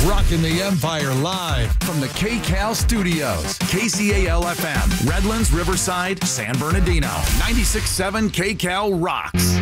Rocking the Empire live from the KCAL studios. KCAL FM, Redlands, Riverside, San Bernardino. 96.7 KCAL rocks.